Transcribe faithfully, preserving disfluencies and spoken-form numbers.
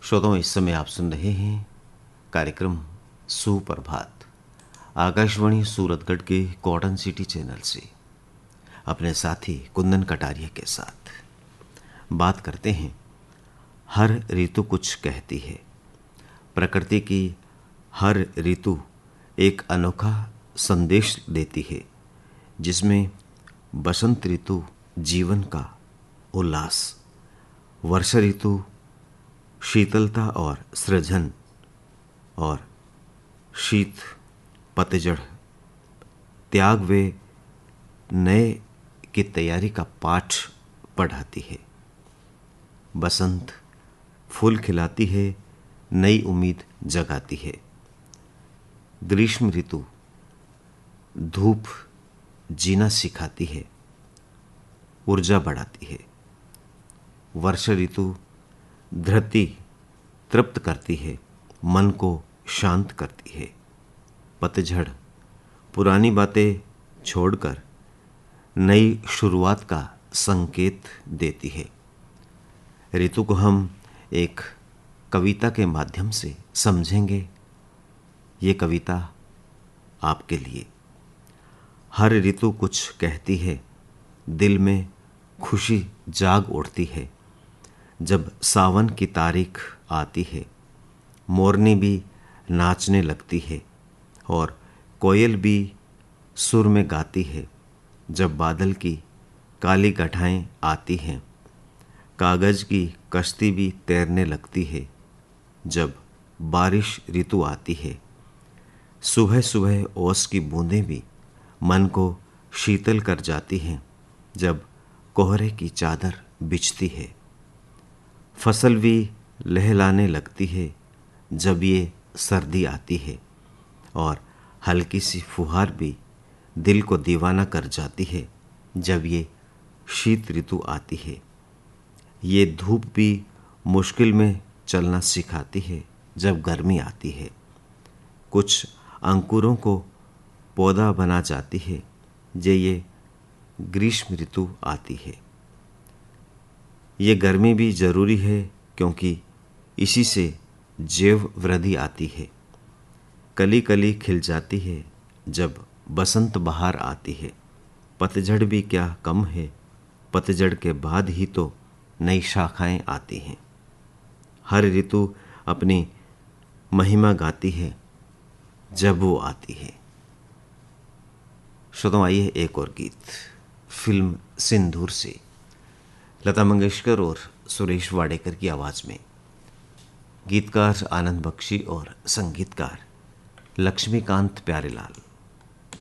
श्रोताओं, इस समय आप सुन रहे हैं कार्यक्रम सुप्रभात आकाशवाणी सूरतगढ़ के कॉटन सिटी चैनल से अपने साथी कुंदन कटारिया के साथ बात करते हैं। हर ऋतु कुछ कहती है। प्रकृति की हर ऋतु एक अनोखा संदेश देती है, जिसमें बसंत ऋतु जीवन का उल्लास, वर्षा ऋतु शीतलता और सृजन, और शीत पतझड़ त्याग वे नए की तैयारी का पाठ पढ़ाती है। बसंत फूल खिलाती है, नई उम्मीद जगाती है। ग्रीष्म ऋतु धूप जीना सिखाती है, ऊर्जा बढ़ाती है। वर्षा ऋतु धरती तृप्त करती है, मन को शांत करती है। पतझड़ पुरानी बातें छोड़कर नई शुरुआत का संकेत देती है। ऋतु को हम एक कविता के माध्यम से समझेंगे। ये कविता आपके लिए। हर ऋतु कुछ कहती है, दिल में खुशी जाग उठती है। जब सावन की तारीख आती है, मोरनी भी नाचने लगती है और कोयल भी सुर में गाती है। जब बादल की काली घटाएं आती हैं, कागज की कश्ती भी तैरने लगती है। जब बारिश ऋतु आती है, सुबह सुबह ओस की बूंदें भी मन को शीतल कर जाती हैं। जब कोहरे की चादर बिछती है, फसल भी लहलाने लगती है। जब ये सर्दी आती है और हल्की सी फुहार भी दिल को दीवाना कर जाती है। जब ये शीत ऋतु आती है, ये धूप भी मुश्किल में चलना सिखाती है। जब गर्मी आती है, कुछ अंकुरों को पौधा बना जाती है। जे ये ग्रीष्म ऋतु आती है, ये गर्मी भी जरूरी है, क्योंकि इसी से जैव वृद्धि आती है। कली कली खिल जाती है जब बसंत बहार आती है। पतझड़ भी क्या कम है, पतझड़ के बाद ही तो नई शाखाएं आती हैं। हर ऋतु अपनी महिमा गाती है जब वो आती है। श्रोताओं, आइए एक और गीत फिल्म सिंदूर से लता मंगेशकर और सुरेश वाडेकर की आवाज में। गीतकार आनंद बख्शी और संगीतकार लक्ष्मीकांत प्यारेलाल।